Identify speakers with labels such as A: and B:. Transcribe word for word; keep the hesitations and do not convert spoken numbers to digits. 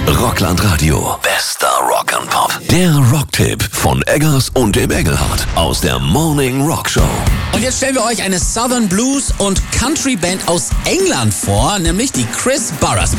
A: Rockland Radio. Bester Rock and Pop. Der Rocktipp von Eggers und dem Engelhardt aus der Morning Rock Show.
B: Und jetzt stellen wir euch eine Southern Blues und Country Band aus England vor, nämlich die Chris Barras Band.